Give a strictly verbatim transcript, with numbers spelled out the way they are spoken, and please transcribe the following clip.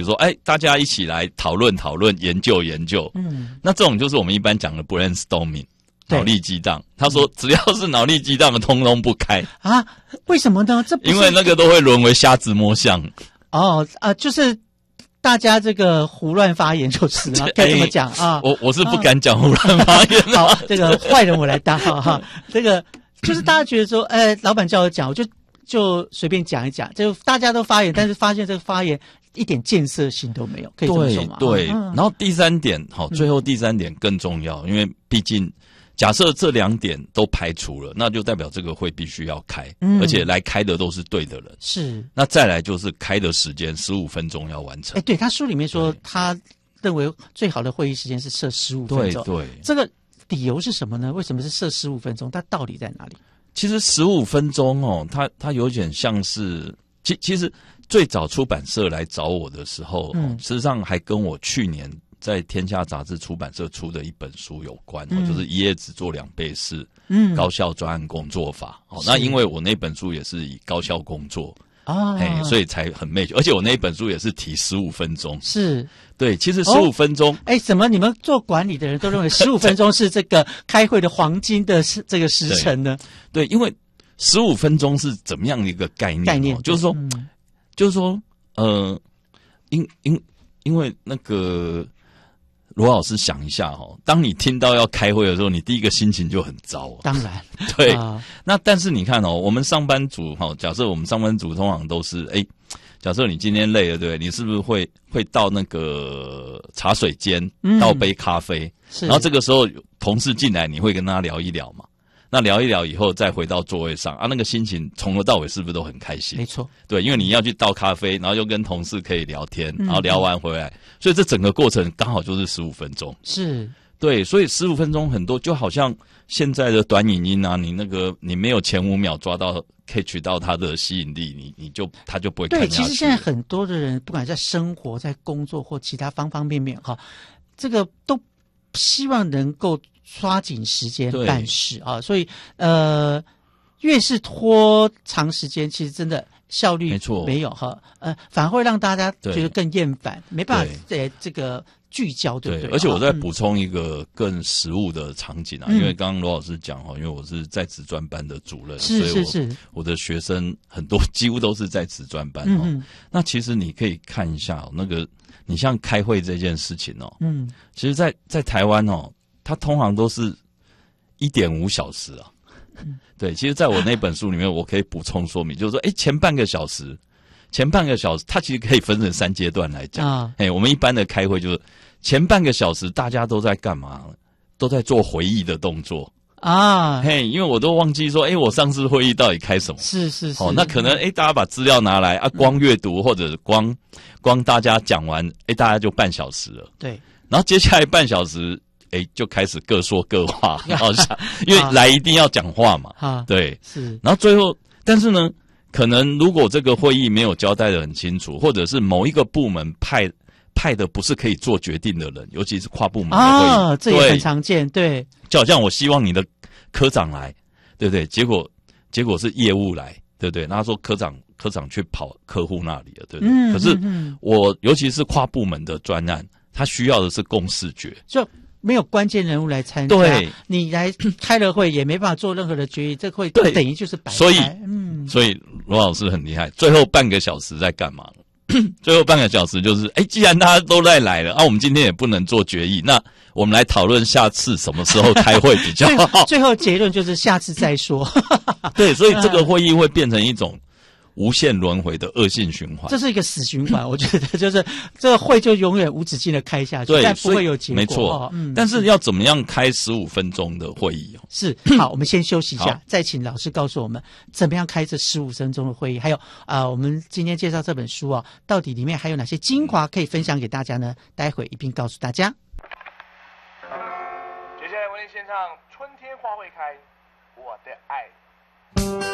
如说，哎，大家一起来讨论讨论、研究研究。嗯，那这种就是我们一般讲的 brainstorming， 脑力激荡。他说，只要是脑力激荡的，通通不开啊？为什么呢？这不是因为那个都会沦为瞎子摸象。 哦啊，就是大家这个胡乱发言就是了，该怎么讲啊？ 我我是不敢讲胡乱发言。 好，这个坏人我来当哈。这个就是大家觉得说，哎，老板叫我讲，我就就随便讲一讲，就大家都发言，但是发现这个发言一点建设性都没有，可以这么说吗？ 对对、 嗯。 然后第三点，好，最后第三点更重要，嗯、因为毕竟。假设这两点都排除了，那就代表这个会必须要开，嗯、而且来开的都是对的人。 是， 那再来就是开的时间十五分钟要完成。 哎，对他书里面说，他认为最好的会议时间是设十五分钟。 对对， 这个理由是什么呢？为什么是设十五分钟？它道理在哪里？ 其实十五分钟哦，它它有点像是，其其实最早出版社来找我的时候，嗯、事实上还跟我去年。在天下杂志出版社出的一本书有关，嗯、就是一页只做两倍事，嗯，高效专案工作法。哦，那因为我那本书也是以高效工作啊，哎，所以才很 match。而且我那本书也是提十五分钟， 是对，其实十五分钟， 哎、哦，怎么你们做管理的人都认为十五分钟是这个开会的黄金的这个时辰呢？ 对，对，因为十五分钟是怎么样的一个概念？ 概念就是说， 嗯、 就是说，呃，因因因为那个。罗老师想一下哈，当你听到要开会的时候，你第一个心情就很糟、啊。 当然， 对。 啊、 那但是你看哦，我们上班族哈，假设我们上班族通常都是哎，假设你今天累了，对不对？你是不是会会到那个茶水间倒杯咖啡？嗯、然后这个时候同事进来，你会跟他聊一聊嘛？那聊一聊以后，再回到座位上啊，那个心情从头到尾是不是都很开心？ 没错， 对，因为你要去倒咖啡，然后又跟同事可以聊天，然后聊完回来，嗯、所以这整个过程刚好就是十五分钟。 是， 对，所以十五分钟很多，就好像现在的短影音啊，你那个你没有前五秒抓到 catch 到它的吸引力，你你就它就不会看下去。 对，其实现在很多的人，不管在生活、在工作或其他方方面面，哈，这个都希望能够。抓紧时间办事啊，所以呃，越是拖长时间，其实真的效率没有哈，呃，反而会让大家觉得更厌烦，没办法呃这个聚焦，对不对？ 对，而且我再补充一个更实务的场景啊，嗯、因为刚刚罗老师讲哈，因为我是在职专班的主任， 是是是， 所以我我的学生很多几乎都是在职专班哈。嗯、那其实你可以看一下那个，你像开会这件事情哦，嗯，其实在在台湾哦。它通常都是 一点五小时啊，嗯、对，其实在我那本书里面我可以补充说明，就是说诶前半个小时前半个小时它其实可以分成三阶段来讲啊，诶我们一般的开会就是前半个小时大家都在干嘛？都在做回忆的动作啊，嘿，因为我都忘记说诶我上次会议到底开什么， 是是是， 哦，那可能诶大家把资料拿来啊光阅读或者光光大家讲完诶大家就半小时了， 对， 然后接下来半小时哎，就开始各说各话，然后想，因为来一定要讲话嘛，啊、对， 是。 然后最后，但是呢，可能如果这个会议没有交代的很清楚，或者是某一个部门派派的不是可以做决定的人，尤其是跨部门的会议， 啊，这也很常见，对。 就好像我希望你的科长来，对不对？结果结果是业务来，对不对？然后说科长科长去跑客户那里了，对不对？嗯、可是我尤其是跨部门的专案，他需要的是共识决， 就。没有关键人物来参加， 对， 你来开了会也没办法做任何的决议，这会等于就是白开。 所以，嗯，所以罗老师很厉害。最后半个小时在干嘛？最后半个小时就是，哎，既然大家都在来了，啊，我们今天也不能做决议，那我们来讨论下次什么时候开会比较好。 最后结论就是下次再说。 对，所以这个会议会变成一种无限轮回的恶性循环， 这是一个死循环。我觉得就是这个会就永远无止境的开下去，但不会有结果。 没错，嗯，但是要怎么样开十五分钟的会议？ 是好，我们先休息一下，再请老师告诉我们怎么样开这十五分钟的会议。还有啊、呃，我们今天介绍这本书啊，到底里面还有哪些精华可以分享给大家呢？待会一并告诉大家。 接下来为您献唱《春天花会开》，我的爱。